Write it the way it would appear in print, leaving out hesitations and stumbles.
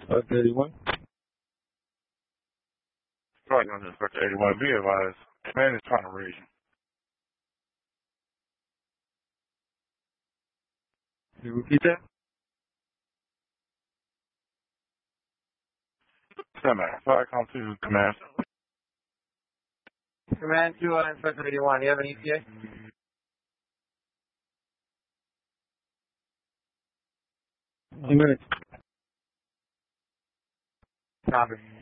531. Sorry, on Inspector 81. Be advised, man is trying to raise you. Can you repeat that? Stand by. Sorry, come to command. Command to Inspector 81. Do you have an ETA? A minute. Copy.